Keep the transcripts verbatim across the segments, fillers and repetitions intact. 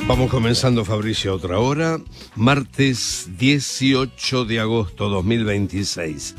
Vamos comenzando, Fabricio, otra hora. Martes dieciocho de agosto dos mil veintiséis.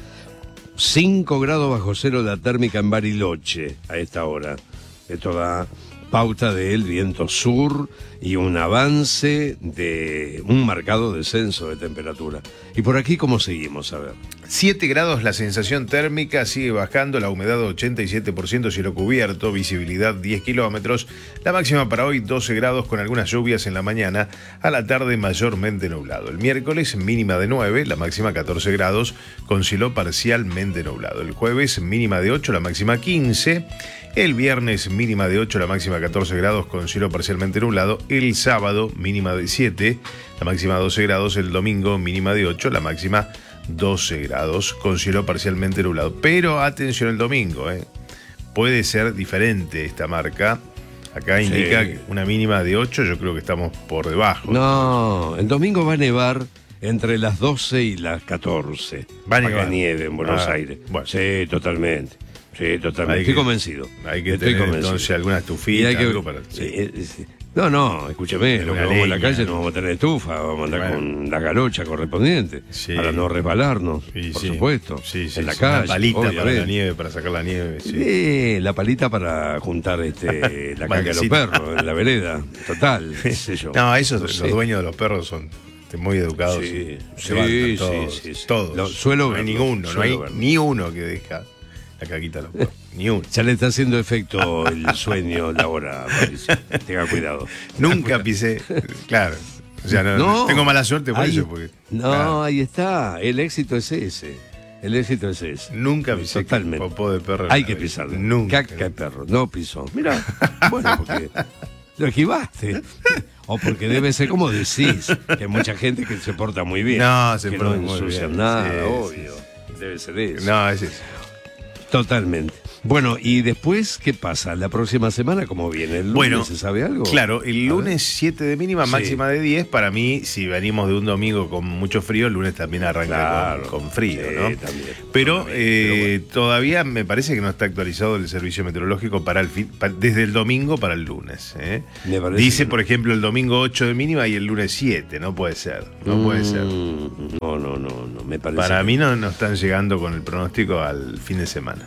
cinco grados bajo cero la térmica en Bariloche a esta hora. Esto da pauta del viento sur y un avance de un marcado descenso de temperatura. ¿Y por aquí cómo seguimos? A ver. siete grados la sensación térmica, sigue bajando, la humedad ochenta y siete por ciento, cielo cubierto, visibilidad diez kilómetros. La máxima para hoy doce grados con algunas lluvias en la mañana, a la tarde mayormente nublado. El miércoles mínima de nueve, la máxima catorce grados con cielo parcialmente nublado. El jueves mínima de ocho, la máxima quince. El viernes mínima de ocho, la máxima catorce grados con cielo parcialmente nublado. El sábado mínima de siete, la máxima doce grados. El domingo mínima de ocho, la máxima doce grados con cielo parcialmente nublado. Pero atención el domingo, ¿eh? Puede ser diferente esta marca. Acá Sí. indica una mínima de ocho, yo creo que estamos por debajo. No, el domingo va a nevar entre las doce y las catorce. Va a nevar. Acá nieve en Buenos Ah, Aires. bueno. Sí, totalmente. Sí, totalmente. Hay Estoy que- convencido. Hay que Estoy tener convencido. entonces alguna Y estufita, hay que- algo para... sí. eh, eh, sí. No, no, escúcheme, lo que Una vamos a la leña. calle no vamos a tener estufa, vamos a andar Bueno. con la galocha correspondiente Sí. para no resbalarnos, Sí, por sí. supuesto, Sí, sí, en la sí. calle. Una palita para la obviamente. nieve, para sacar la nieve. Sí. Sí, la palita para juntar este, la caca de los Baldecito. perros en la vereda, total, qué sé yo. No, esos, No los sé. dueños de los perros son muy educados. Sí, y sí, se bancan sí, todos, sí, sí. todos. Lo- suelo no hay verlo, ninguno, no suelo hay verlo. ni uno que deja la caquita a los perros. Ni uno. Ya le está haciendo efecto el sueño laboral, Mauricio. Tenga cuidado. Nunca pisé, claro. O sea, no, No, tengo mala suerte por ahí- eso. Porque, No, claro, ahí está. El éxito es ese. El éxito es ese. nunca pisé Totalmente. popó de perro. en Hay la que vida. pisarle. Nunca. Caca de perro. No pisó. Mira, bueno, porque lo esquivaste. O porque debe ser como decís, que hay mucha gente que se porta muy bien. No, se que porta no muy ensucian bien. nada, Sí, obvio. Debe ser eso. No, es eso. Totalmente. Bueno, y después, ¿qué pasa? ¿La próxima semana cómo viene? ¿El lunes Bueno, se sabe algo? Claro, el A ver. lunes siete de mínima, Sí. máxima de diez. Para mí, si venimos de un domingo con mucho frío, el lunes también arranca Claro. con, con frío, Sí, ¿no? también. Pero, Totalmente, eh, pero todavía me parece que no está actualizado el servicio meteorológico para el fin, pa- desde el domingo para el lunes. ¿eh? Me parece Dice, que no. por ejemplo, el domingo ocho de mínima y el lunes siete. No puede ser, no puede ser. Mm, No, no, no, no, me parece. Para que- mí no, no están llegando con el pronóstico al fin de semana.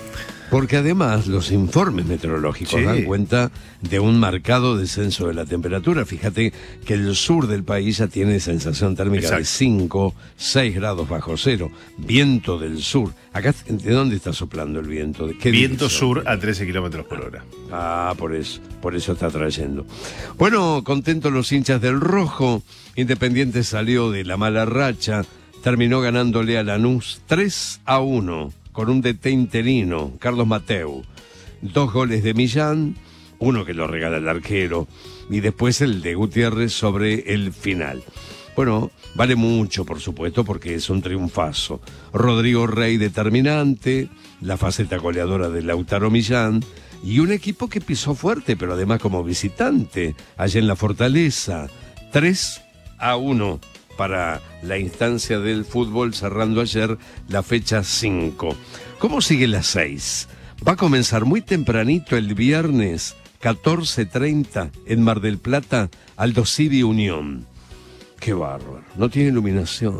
Porque además los informes meteorológicos Sí. dan cuenta de un marcado descenso de la temperatura. Fíjate que el sur del país ya tiene sensación térmica Exacto. de cinco, seis grados bajo cero. Viento del sur. Acá, ¿de dónde está soplando el viento? ¿De qué Viento dirección? sur a trece kilómetros por hora. Ah, por eso, por eso está trayendo. Bueno, contentos los hinchas del Rojo. Independiente salió de la mala racha, terminó ganándole a Lanús tres a uno con un D T interino, Carlos Mateu. Dos goles de Millán, uno que lo regala el arquero, y después el de Gutiérrez sobre el final. Bueno, vale mucho, por supuesto, porque es un triunfazo. Rodrigo Rey determinante, la faceta goleadora de Lautaro Millán, y un equipo que pisó fuerte, pero además como visitante, allá en la Fortaleza. tres a uno para la instancia del fútbol, cerrando ayer la fecha cinco. ¿Cómo sigue la seis? Va a comenzar muy tempranito el viernes, catorce treinta, en Mar del Plata, Aldo Civi Unión. Qué bárbaro, no tiene iluminación.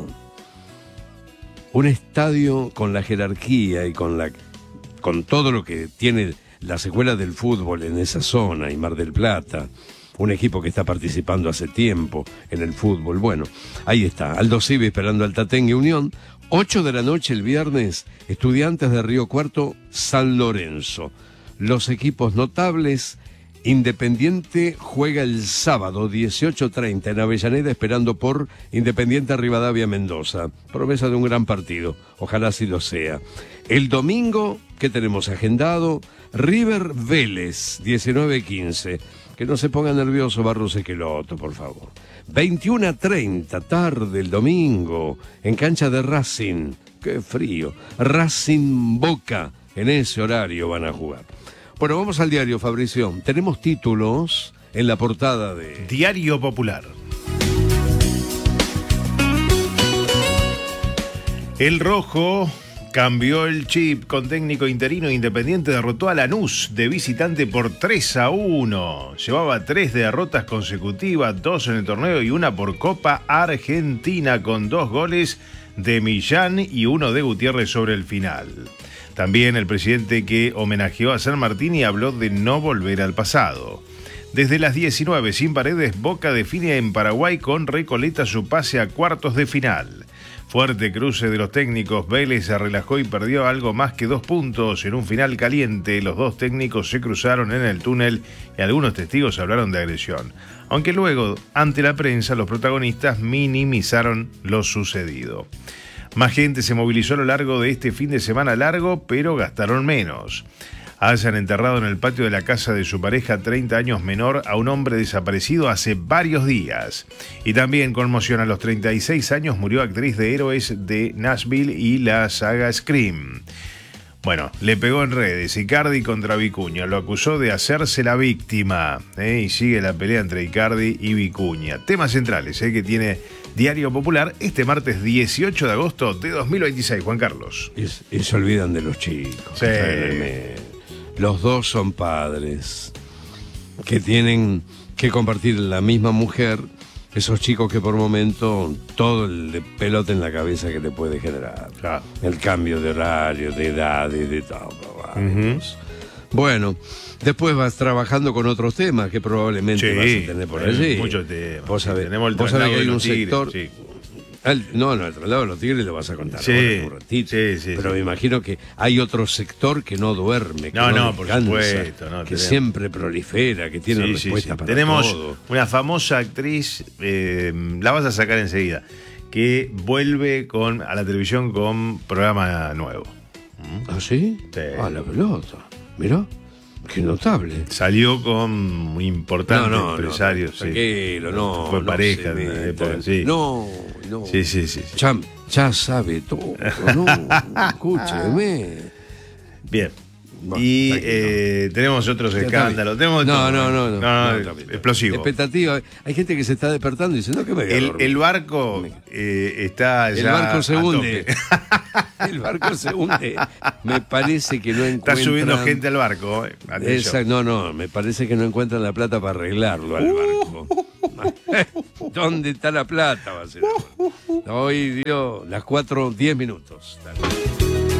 Un estadio con la jerarquía y con la con todo lo que tiene la secuela del fútbol en esa zona y Mar del Plata. Un equipo que está participando hace tiempo en el fútbol. Bueno, ahí está, Aldo Civi esperando al Tatengue Unión. ocho de la noche el viernes, Estudiantes de Río Cuarto, San Lorenzo. Los equipos notables. Independiente juega el sábado dieciocho treinta en Avellaneda esperando por Independiente Rivadavia Mendoza. Promesa de un gran partido, ojalá así lo sea. El domingo, ¿qué tenemos agendado? River Vélez, diecinueve quince. Que no se ponga nervioso Barros Esqueloto, por favor. veintiuno treinta, tarde el domingo, en cancha de Racing. Qué frío. Racing Boca, en ese horario van a jugar. Bueno, vamos al diario, Fabricio. Tenemos títulos en la portada de... Diario Popular. El Rojo Cambió el chip con técnico interino. Independiente derrotó a Lanús de visitante por tres a uno. Llevaba tres derrotas consecutivas, dos en el torneo y una por Copa Argentina, con dos goles de Millán y uno de Gutiérrez sobre el final. También el presidente, que homenajeó a San Martín y habló de no volver al pasado. Desde las diecinueve, sin Paredes, Boca define en Paraguay con Recoleta su pase a cuartos de final. Fuerte cruce de los técnicos. Vélez se relajó y perdió algo más que dos puntos en un final caliente. Los dos técnicos se cruzaron en el túnel y algunos testigos hablaron de agresión. Aunque luego, ante la prensa, los protagonistas minimizaron lo sucedido. Más gente se movilizó a lo largo de este fin de semana largo, pero gastaron menos. Hayan enterrado en el patio de la casa de su pareja treinta años menor a un hombre desaparecido hace varios días. Y también conmoción: a los treinta y seis años murió actriz de Héroes de Nashville y la saga Scream. Bueno, le pegó en redes. Icardi contra Vicuña. Lo acusó de hacerse la víctima. ¿eh? Y sigue la pelea entre Icardi y Vicuña. Temas centrales ¿eh? que tiene Diario Popular este martes dieciocho de agosto de dos mil veintiséis. Juan Carlos. Y, y se olvidan de los chicos. Sí. Los dos son padres que tienen que compartir la misma mujer. Esos chicos que por momento todo el pelote en la cabeza que te puede generar. Claro. El cambio de horario, de edad y de todo. Uh-huh. Bueno, después vas trabajando con otros temas que probablemente sí, vas a tener por allí. Muchos temas. Vos sabés, Tenemos el vos sabés que hay de un los tigres, sector... Sí. El, no, no, el traslado de los tigres lo vas a contar Sí, ahora en un ratito. sí, sí, pero sí. me imagino que hay otro sector que no duerme, que No, no, no, por descansa, supuesto, no, que tenemos. siempre prolifera, que tiene Sí, respuesta sí, sí. para Tenemos todo. una famosa actriz, eh, la vas a sacar enseguida, que vuelve con a la televisión con programa nuevo. ¿Ah, sí? Sí. Ah, la pelota. Mirá, qué notable. Salió con un importante No, no, empresario. no, sí. tranquilo, no. Fue no pareja se en una meta. época, sí. No, no. Sí, sí, sí. sí. Ya, ya sabe todo, ¿no? Escúcheme. Bien. Bueno, y tranquilo. eh, tenemos otros Ya está escándalos. bien. Tenemos No, todo. no, no, no, No, no, está bien. explosivo. Expectativa. Hay gente que se está despertando y dice, no, que me voy a El, dormir. el barco eh, está ya El barco se a hunde. tope. El barco se hunde. Me parece que no encuentran... Está subiendo gente al barco. eh. Atención. Esa- no, no, me parece que no encuentran la plata para arreglarlo al barco. ¿Dónde está la plata? Va a ser ahora. Hoy dio las cuatro, diez minutos.